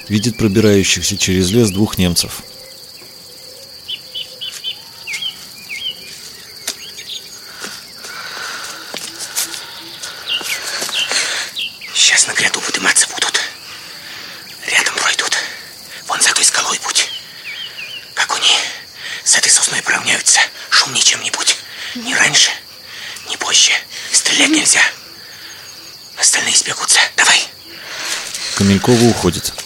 видит пробирающихся через лес двух немцев. Сейчас на гряду подниматься будут. Рядом пройдут. Вон за той скалой будь. Как они с этой сосной поравняются, шумни чем-нибудь. Ни раньше, ни позже. Стрелять нельзя. Остальные сбегутся. Давай. Камелькова уходит.